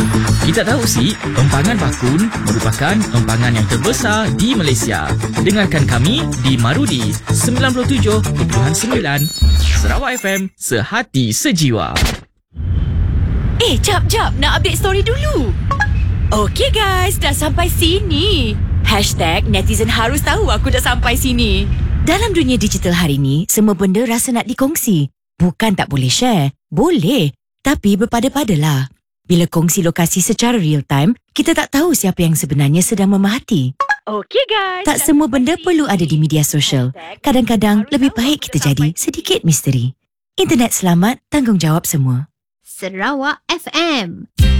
Kita tahu si empangan bakun merupakan empangan yang terbesar di Malaysia. Dengarkan kami di Marudi 97.9 Sarawak FM, sehati sejiwa. Jap, nak update story dulu. Okey guys, dah sampai sini. #netizen harus tahu aku dah sampai sini. Dalam dunia digital hari ni, semua benda rasa nak dikongsi. Bukan tak boleh share. Boleh. Tapi berpada-padalah. Bila kongsi lokasi secara real time, kita tak tahu siapa yang sebenarnya sedang memerhati. Okey guys. Tak semua benda perlu ada di media sosial. Kadang-kadang lebih baik kita jadi sedikit misteri. Internet selamat, tanggungjawab semua. Sarawak FM.